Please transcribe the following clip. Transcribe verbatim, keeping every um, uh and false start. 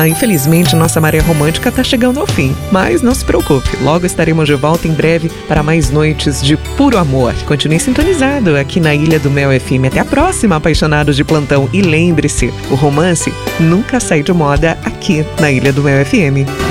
Ah, infelizmente nossa maré romântica está chegando ao fim, mas não se preocupe, logo estaremos de volta em breve para mais noites de puro amor. Continue sintonizado aqui na Ilha do Mel F M. Até a próxima, apaixonados de plantão. E lembre-se, o romance nunca sai de moda aqui na Ilha do Mel F M.